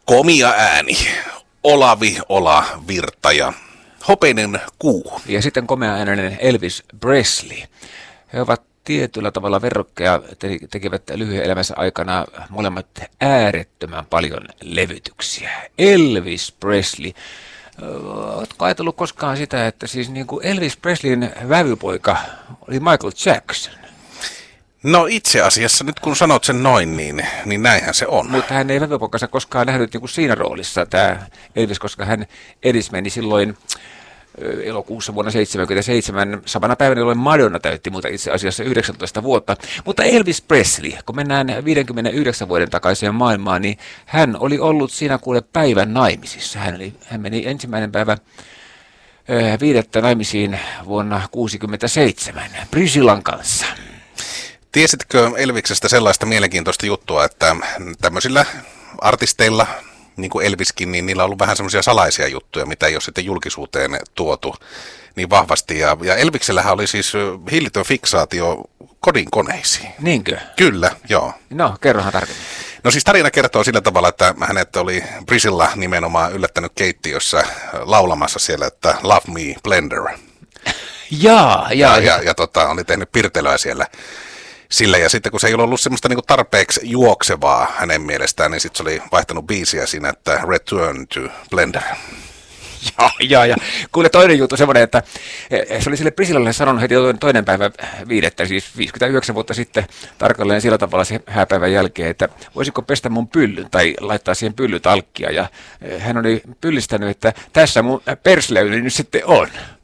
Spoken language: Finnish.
Komia ääni, Olavi Ola Virta ja hopeinen kuu. Ja sitten komea-ääninen Elvis Presley. He ovat tietyllä tavalla verrokkeja, tekivät lyhyen elämänsä aikana molemmat äärettömän paljon levytyksiä. Elvis Presley. Oletko ajatellut koskaan sitä, että siis niin kuin Elvis Presleyn vävypoika oli Michael Jackson? No itse asiassa nyt kun sanot sen noin, niin näinhän se on. Mutta hän ei vävypoikansa koskaan nähnyt niin kuin siinä roolissa, tämä Elvis, koska hän meni silloin elokuussa vuonna 1977, samana päivänä, jolloin Madonna täytti muuta itse asiassa 19 vuotta. Mutta Elvis Presley, kun mennään 59 vuoden takaiseen maailmaan, niin hän oli ollut siinä päivän naimisissa. Hän meni ensimmäinen päivä 5. naimisiin vuonna 1967 Priscillan kanssa. Tiesitkö Elviksestä sellaista mielenkiintoista juttua, että tämmöisillä artisteilla, niin kuin Elviskin, niin niillä on ollut vähän semmoisia salaisia juttuja, mitä ei ole sitten julkisuuteen tuotu niin vahvasti. Ja Elviksellähän oli siis hillitön fiksaatio kodinkoneisiin. Niinkö? Kyllä, joo. No, kerrohan tarkemmin. No siis tarina kertoo sillä tavalla, että hänet oli Priscilla nimenomaan yllättänyt keittiössä laulamassa siellä, että Love Me Blender. Ja oli tehnyt pirtelöä siellä. Sillä ja sitten kun se ei ollut semmoista niinku tarpeeksi juoksevaa hänen mielestään, niin sitten se oli vaihtanut biisiä siinä, että Return to Blender. Ja kuule toinen juttu semmoinen, että se oli sille Priscillalle sanonut heti toinen päivä 5., siis 59 vuotta sitten tarkalleen sillä tavalla se hääpäivän jälkeen, että voisiko pestä mun pyllyn tai laittaa siihen pyllytalkkia. Ja hän oli pyllistänyt, että tässä mun persleyni nyt sitten on.